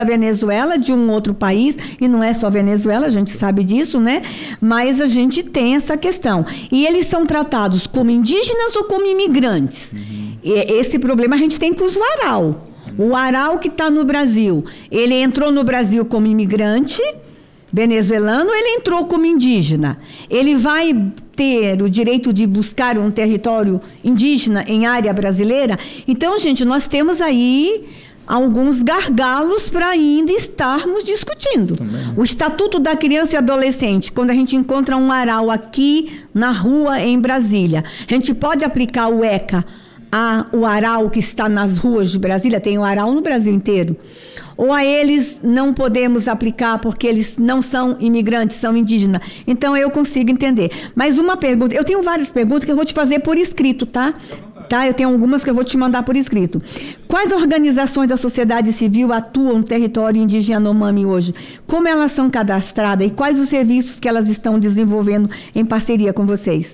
Venezuela, de um outro país, e não é só Venezuela, a gente sabe disso, né? Mas a gente tem essa questão. E eles são tratados como indígenas ou como imigrantes? Esse problema a gente tem com os Warau. O Warau que está no Brasil, ele entrou no Brasil como imigrante venezuelano, ele entrou como indígena. Ele vai ter o direito de buscar um território indígena em área brasileira? Então, gente, nós temos aí alguns gargalos para ainda estarmos discutindo. O Estatuto da Criança e Adolescente, quando a gente encontra um Warau aqui na rua em Brasília, a gente pode aplicar o ECA o Warau que está nas ruas de Brasília? Tem o Warau no Brasil inteiro. Ou a eles não podemos aplicar porque eles não são imigrantes, são indígenas? Então, eu consigo entender. Mas uma pergunta, eu tenho várias perguntas que eu vou te fazer por escrito, tá? Eu tenho algumas que eu vou te mandar por escrito. Quais organizações da sociedade civil atuam no território indígena Yanomami hoje? Como elas são cadastradas e quais os serviços que elas estão desenvolvendo em parceria com vocês?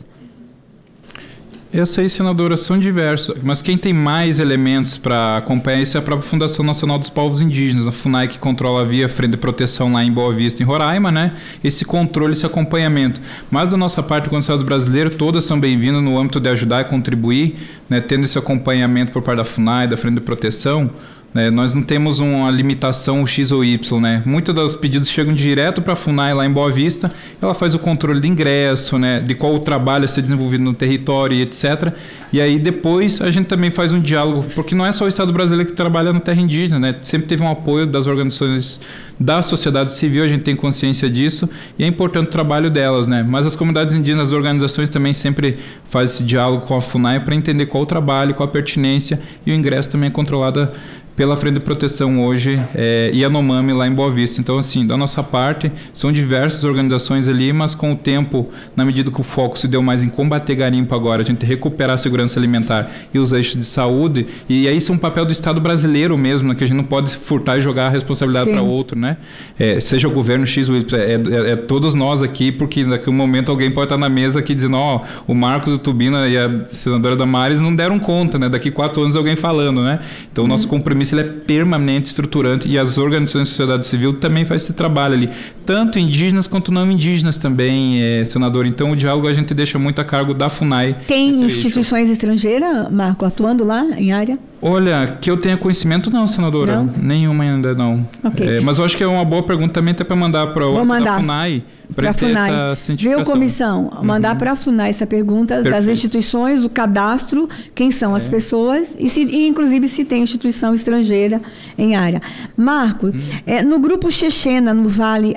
Essa aí, senadora, são diversos, mas quem tem mais elementos para acompanhar isso é a própria Fundação Nacional dos Povos Indígenas, a FUNAI, que controla a Via Frente de Proteção lá em Boa Vista, em Roraima, né? Esse controle, esse acompanhamento. Mas da nossa parte, como Estado brasileiro, todas são bem-vindas no âmbito de ajudar e contribuir, né? Tendo esse acompanhamento por parte da FUNAI, da Frente de Proteção. Nós não temos uma limitação X ou Y, né? Muitos dos pedidos chegam direto para a FUNAI lá em Boa Vista, ela faz o controle de ingresso, né? De qual o trabalho a ser desenvolvido no território e etc. E aí depois a gente também faz um diálogo, porque não é só o Estado brasileiro que trabalha na terra indígena, né? Sempre teve um apoio das organizações da sociedade civil, a gente tem consciência disso, e é importante o trabalho delas, né? Mas as comunidades indígenas, as organizações também sempre fazem esse diálogo com a FUNAI para entender qual o trabalho, qual a pertinência, e o ingresso também é controlado pela Frente de Proteção hoje, Yanomami, lá em Boa Vista. Então, assim, da nossa parte, são diversas organizações ali, mas com o tempo, na medida que o foco se deu mais em combater garimpo agora, a gente recuperar a segurança alimentar e os eixos de saúde, e aí isso é um papel do Estado brasileiro mesmo, né, que a gente não pode furtar e jogar a responsabilidade para outro, né? Seja o governo X ou Y, todos nós aqui, porque daqui a um momento alguém pode estar na mesa aqui dizendo, o Marcos, o Tubina e a senadora Damares não deram conta, né? Daqui 4 anos alguém falando, né? Então, o nosso compromisso ele é permanente, estruturante, e as organizações da sociedade civil também fazem esse trabalho ali, tanto indígenas quanto não indígenas também, senador. Então, o diálogo a gente deixa muito a cargo da FUNAI. Tem instituições estrangeiras, Marco, atuando lá em área? Olha, que eu tenha conhecimento não, senadora. Não? Nenhuma ainda não. Okay. Mas eu acho que é uma boa pergunta também até para mandar para a FUNAI, para ter essa cientificação. Viu, comissão? Mandar para a FUNAI essa pergunta. Perfeito. Das instituições, o cadastro, quem são as pessoas e inclusive se tem instituição estrangeira em área. Marco, no grupo Xexena, no Vale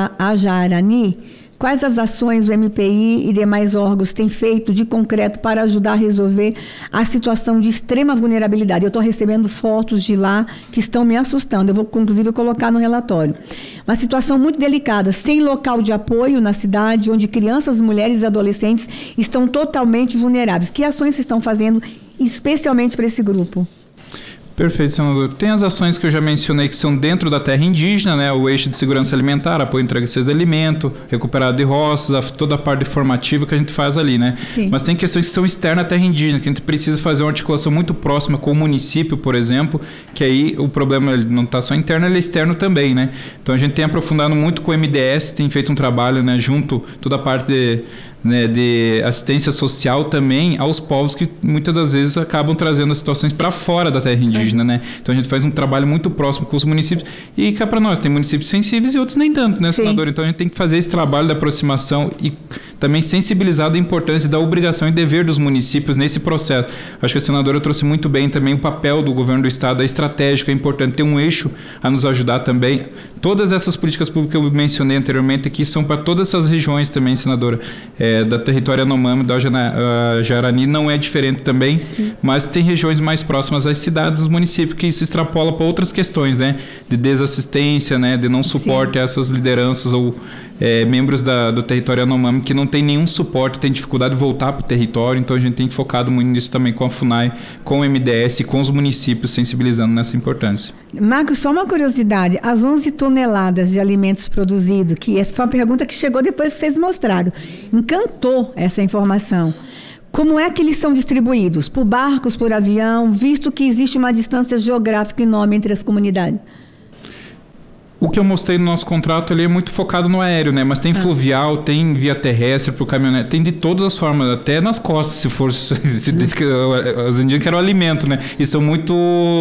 Ajarani, quais as ações o MPI e demais órgãos têm feito de concreto para ajudar a resolver a situação de extrema vulnerabilidade? Eu estou recebendo fotos de lá que estão me assustando. Eu vou, inclusive, colocar no relatório. Uma situação muito delicada, sem local de apoio na cidade, onde crianças, mulheres e adolescentes estão totalmente vulneráveis. Que ações se estão fazendo especialmente para esse grupo? Perfeito, senador. Tem as ações que eu já mencionei que são dentro da terra indígena, né? O eixo de segurança alimentar, apoio à entrega de alimento, recuperado de roças, toda a parte formativa que a gente faz ali, né? Sim. Mas tem questões que são externas à terra indígena, que a gente precisa fazer uma articulação muito próxima com o município, por exemplo, que aí o problema não está só interno, ele é externo também, né? Então a gente tem aprofundado muito com o MDS, tem feito um trabalho, né, junto toda a parte de assistência social também aos povos que muitas das vezes acabam trazendo as situações para fora da terra indígena, né? Então a gente faz um trabalho muito próximo com os municípios e cá para nós, tem municípios sensíveis e outros nem tanto, né, senador? Então a gente tem que fazer esse trabalho da aproximação e também sensibilizar da importância e da obrigação e dever dos municípios nesse processo. Acho que a senadora trouxe muito bem também o papel do governo do estado, a estratégica, é importante ter um eixo a nos ajudar também. Todas essas políticas públicas que eu mencionei anteriormente aqui são para todas essas regiões também, senadora. Da território Yanomami, da Jarani, não é diferente também, mas tem regiões mais próximas às cidades, dos municípios, que se extrapola para outras questões, né? De desassistência, né? De não suporte a essas lideranças ou membros do território Yanomami que não tem nenhum suporte, tem dificuldade de voltar para o território, então a gente tem focado muito nisso também com a FUNAI, com o MDS, com os municípios, sensibilizando nessa importância. Marcos, só uma curiosidade, as 11 toneladas de alimentos produzidos, que essa foi uma pergunta que chegou depois que vocês mostraram, encantou essa informação. Como é que eles são distribuídos? Por barcos, por avião, visto que existe uma distância geográfica enorme entre as comunidades? O que eu mostrei no nosso contrato ali é muito focado no aéreo, né? Mas tem fluvial, tem via terrestre para o caminhonete, tem de todas as formas, até nas costas, se for... os indígenas querem o alimento, né? E são muito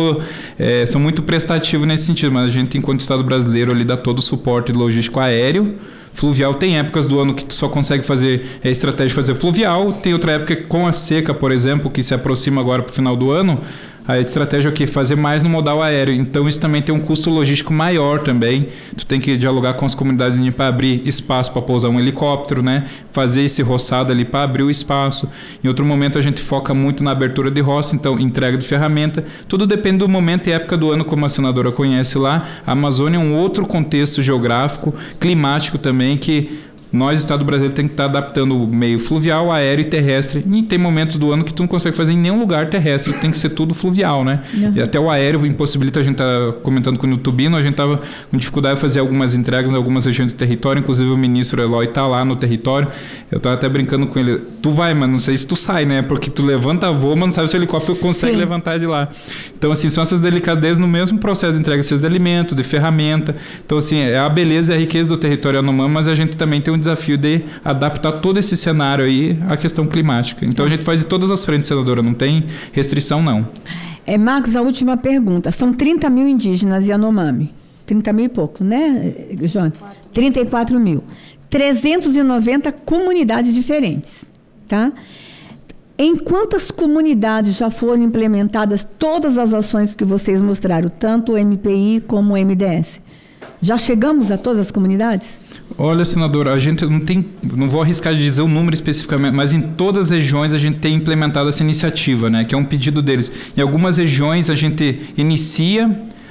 prestativos nesse sentido, mas a gente, enquanto Estado brasileiro, ali dá todo o suporte logístico aéreo. Fluvial tem épocas do ano que tu só consegue fazer estratégia de fazer fluvial, tem outra época com a seca, por exemplo, que se aproxima agora para o final do ano, a estratégia é o quê? Fazer mais no modal aéreo. Então isso também tem um custo logístico maior também. Tu tem que dialogar com as comunidades para abrir espaço para pousar um helicóptero, né? Fazer esse roçado ali para abrir o espaço. Em outro momento a gente foca muito na abertura de roça, então entrega de ferramenta. Tudo depende do momento e época do ano, como a senadora conhece lá. A Amazônia é um outro contexto geográfico, climático também, que nós, Estado brasileiro, tem que estar adaptando o meio fluvial, aéreo e terrestre. E tem momentos do ano que tu não consegue fazer em nenhum lugar terrestre, tem que ser tudo fluvial, né? Uhum. E até o aéreo impossibilita, a gente tá comentando com o Tubino, a gente estava com dificuldade de fazer algumas entregas em algumas regiões do território, inclusive o ministro Eloy está lá no território. Eu estava até brincando com ele, tu vai, mas não sei se tu sai, né? Porque tu levanta a voo, mas não sabe se o helicóptero consegue levantar de lá. Então, assim, são essas delicadezas no mesmo processo de entrega de alimento, de ferramenta. Então, assim, é a beleza e a riqueza do território Yanomami, mas a gente também tem um desafio de adaptar todo esse cenário aí à questão climática. Então a gente faz de todas as frentes, senadora, não tem restrição não. Marcos, a última pergunta. São 30 mil indígenas Yanomami. 30 mil e pouco, né, João? 34 mil. 390 comunidades diferentes, tá? Em quantas comunidades já foram implementadas todas as ações que vocês mostraram, tanto o MPI como o MDS? Já chegamos a todas as comunidades? Olha, senadora, a gente não vou arriscar de dizer o número especificamente, mas em todas as regiões a gente tem implementado essa iniciativa, né, que é um pedido deles. Em algumas regiões a gente inicia,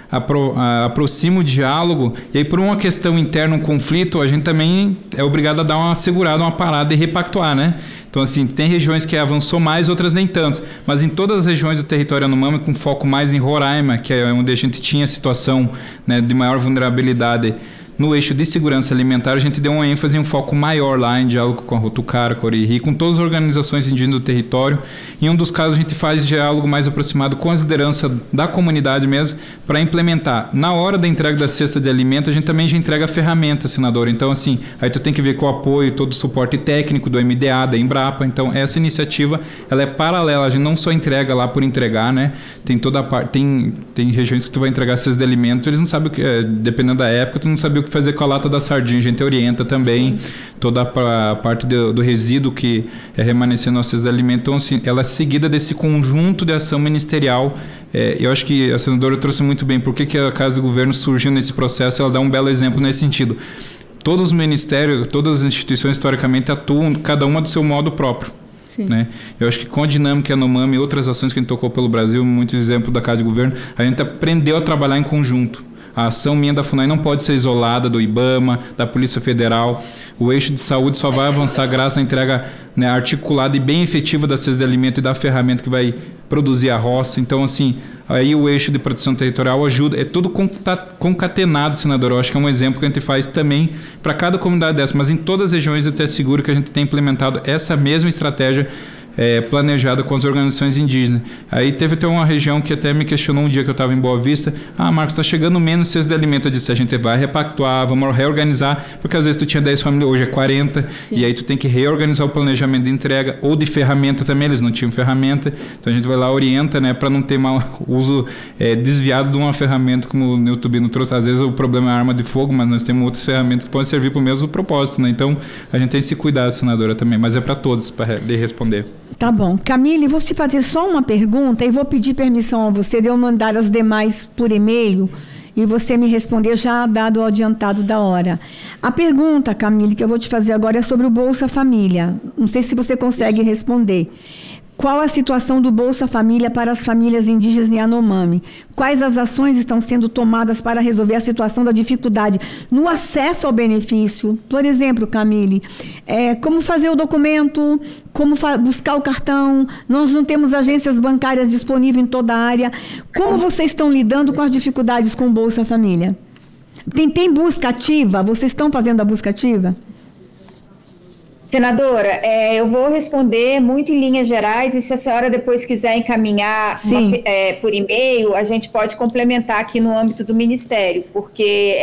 aproxima o diálogo, e aí por uma questão interna, um conflito, a gente também é obrigado a dar uma segurada, uma parada e repactuar, né? Então, assim, tem regiões que avançou mais, outras nem tanto. Mas em todas as regiões do território Yanomami, com foco mais em Roraima, que é onde a gente tinha a situação, né, de maior vulnerabilidade no eixo de segurança alimentar, a gente deu uma ênfase e um foco maior lá em diálogo com a Rutucara, com a Oriri, com todas as organizações indígenas do território. Em um dos casos, a gente faz diálogo mais aproximado com as lideranças da comunidade mesmo, para implementar. Na hora da entrega da cesta de alimento, a gente também já entrega a ferramenta, senador. Então, assim, aí tu tem que ver com o apoio, todo o suporte técnico do MDA, da Embrapa. Então, essa iniciativa, ela é paralela. A gente não só entrega lá por entregar, né? Tem toda a parte... Tem regiões que tu vai entregar cesta de alimento, eles não sabem o que... dependendo da época, tu não sabe o que fazer com a lata da sardinha. A gente orienta também. Sim. Toda a parte do resíduo que é remanescente na cesta de alimento. Então, assim, ela é seguida desse conjunto de ação ministerial. Eu acho que a senadora trouxe muito bem por que a Casa do Governo surgiu nesse processo. Ela dá um belo exemplo nesse sentido. Todos os ministérios, todas as instituições historicamente atuam, cada uma do seu modo próprio. Né? Eu acho que com a dinâmica Yanomami e outras ações que a gente tocou pelo Brasil, muitos exemplos da Casa de Governo, a gente aprendeu a trabalhar em conjunto. A ação minha da FUNAI não pode ser isolada do IBAMA, da Polícia Federal. O eixo de saúde só vai avançar graças à entrega, né, articulada e bem efetiva da cesta de alimento e da ferramenta que vai produzir a roça. Então, assim, aí o eixo de proteção territorial ajuda. É tudo concatenado, senador. Eu acho que é um exemplo que a gente faz também para cada comunidade dessa. Mas em todas as regiões eu te asseguro que a gente tem implementado essa mesma estratégia planejada com as organizações indígenas. Aí teve até uma região que até me questionou um dia que eu estava em Boa Vista: Marcos, está chegando menos cesta de alimento. Eu disse, a gente vai repactuar, vamos reorganizar, porque às vezes tu tinha 10 famílias, hoje é 40. Sim. E aí tu tem que reorganizar o planejamento de entrega, ou de ferramenta também, eles não tinham ferramenta, então a gente vai lá, orienta, né, para não ter mau uso desviado de uma ferramenta, como o Neutubino trouxe. Às vezes o problema é a arma de fogo, mas nós temos outras ferramentas que podem servir para o mesmo propósito, né? Então a gente tem esse cuidado, senadora, também, mas é para todos, para lhe responder. Tá bom. Camille, vou te fazer só uma pergunta e vou pedir permissão a você de eu mandar as demais por e-mail e você me responder já dado o adiantado da hora. A pergunta, Camille, que eu vou te fazer agora é sobre o Bolsa Família. Não sei se você consegue responder. Qual a situação do Bolsa Família para as famílias indígenas Yanomami? Quais as ações estão sendo tomadas para resolver a situação da dificuldade no acesso ao benefício? Por exemplo, Camille, como fazer o documento, como buscar o cartão, nós não temos agências bancárias disponíveis em toda a área. Como vocês estão lidando com as dificuldades com o Bolsa Família? Tem busca ativa? Vocês estão fazendo a busca ativa? Senadora, eu vou responder muito em linhas gerais, e se a senhora depois quiser encaminhar por e-mail, a gente pode complementar aqui no âmbito do Ministério, porque